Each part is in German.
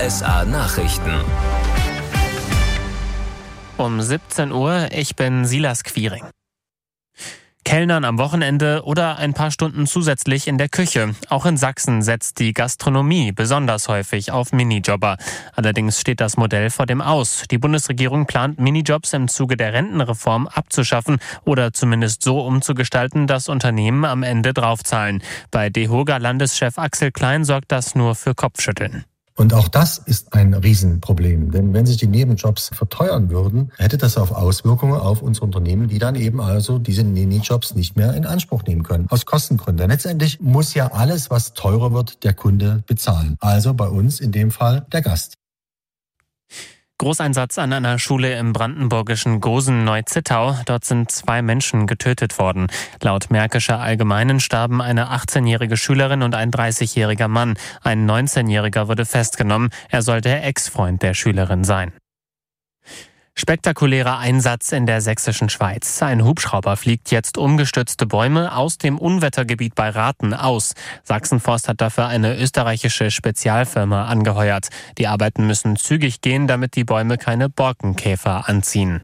RSA Nachrichten. Um 17 Uhr, ich bin Silas Quiring. Kellnern am Wochenende oder ein paar Stunden zusätzlich in der Küche. Auch in Sachsen setzt die Gastronomie besonders häufig auf Minijobber. Allerdings steht das Modell vor dem Aus. Die Bundesregierung plant, Minijobs im Zuge der Rentenreform abzuschaffen oder zumindest so umzugestalten, dass Unternehmen am Ende draufzahlen. Bei DEHOGA-Landeschef Axel Klein sorgt das nur für Kopfschütteln. Und auch das ist ein Riesenproblem. Denn wenn sich die Nebenjobs verteuern würden, hätte das auch Auswirkungen auf unsere Unternehmen, die dann eben also diese Minijobs nicht mehr in Anspruch nehmen können. Aus Kostengründen. Letztendlich muss ja alles, was teurer wird, der Kunde bezahlen. Also bei uns in dem Fall der Gast. Großeinsatz an einer Schule im brandenburgischen Gosen-Neu-Zittau. Dort sind 2 Menschen getötet worden. Laut Märkischer Allgemeinen starben eine 18-jährige Schülerin und ein 30-jähriger Mann. Ein 19-jähriger wurde festgenommen. Er soll der Ex-Freund der Schülerin sein. Spektakulärer Einsatz in der sächsischen Schweiz. Ein Hubschrauber fliegt jetzt umgestürzte Bäume aus dem Unwettergebiet bei Rathen aus. Sachsenforst hat dafür eine österreichische Spezialfirma angeheuert. Die Arbeiten müssen zügig gehen, damit die Bäume keine Borkenkäfer anziehen.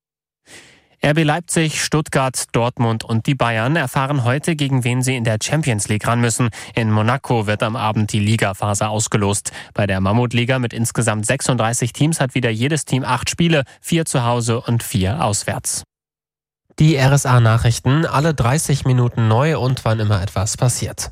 RB Leipzig, Stuttgart, Dortmund und die Bayern erfahren heute, gegen wen sie in der Champions League ran müssen. In Monaco wird am Abend die Ligaphase ausgelost. Bei der Mammutliga mit insgesamt 36 Teams hat wieder jedes Team 8 Spiele, 4 zu Hause und 4 auswärts. Die RSA-Nachrichten, alle 30 Minuten neu und wann immer etwas passiert.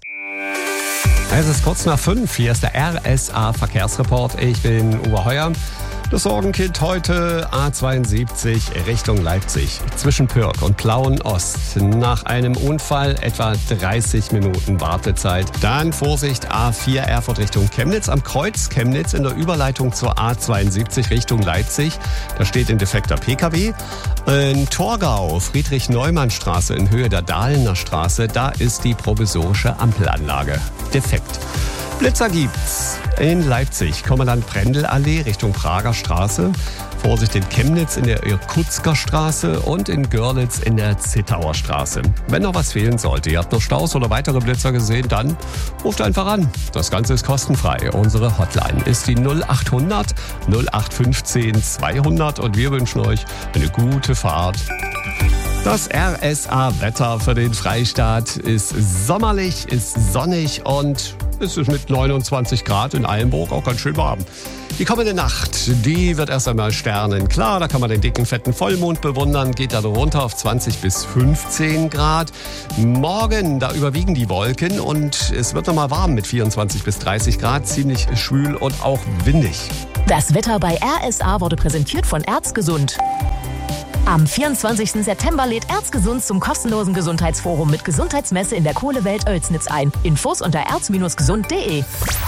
Es ist kurz nach 5, hier ist der RSA-Verkehrsreport. Ich bin Uwe Heuer. Das Sorgenkind heute A72 Richtung Leipzig zwischen Pürg und Plauen-Ost. Nach einem Unfall etwa 30 Minuten Wartezeit. Dann Vorsicht A4 Erfurt Richtung Chemnitz. Am Kreuz Chemnitz in der Überleitung zur A72 Richtung Leipzig. Da steht ein defekter PKW. In Torgau Friedrich-Neumann-Straße in Höhe der Dahlener Straße. Da ist die provisorische Ampelanlage defekt. Blitzer gibt's in Leipzig, Kommandant-Brendel-Allee Richtung Prager Straße. Vorsicht in Chemnitz in der Irkutsker Straße und in Görlitz in der Zittauer Straße. Wenn noch was fehlen sollte, ihr habt noch Staus oder weitere Blitzer gesehen, dann ruft einfach an. Das Ganze ist kostenfrei. Unsere Hotline ist die 0800 0815 200 und wir wünschen euch eine gute Fahrt. Das RSA-Wetter für den Freistaat ist sommerlich, ist sonnig und es ist mit 29 Grad in Eilenburg auch ganz schön warm. Die kommende Nacht, die wird erst einmal sternenklar. Da kann man den dicken, fetten Vollmond bewundern. Geht dann runter auf 20 bis 15 Grad. Morgen, da überwiegen die Wolken und es wird nochmal warm mit 24 bis 30 Grad. Ziemlich schwül und auch windig. Das Wetter bei RSA wurde präsentiert von Erzgesund. Am 24. September lädt Erzgesund zum kostenlosen Gesundheitsforum mit Gesundheitsmesse in der Kohlewelt Oelsnitz ein. Infos unter erz-gesund.de.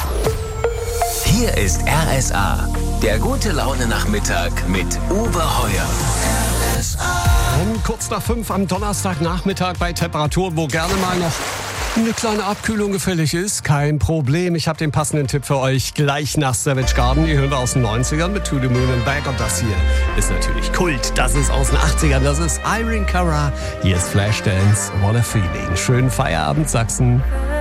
Hier ist RSA, der gute Laune-Nachmittag mit Uwe Heuer. Um kurz nach 5 am Donnerstagnachmittag bei Temperaturen, wo gerne mal noch eine kleine Abkühlung gefällig ist. Kein Problem. Ich habe den passenden Tipp für euch gleich nach Savage Garden. Die hören wir aus den 90ern mit To the Moon and Back. Und das hier ist natürlich Kult. Das ist aus den 80ern. Das ist Irene Cara. Hier ist Flashdance. What a Feeling. Schönen Feierabend, Sachsen.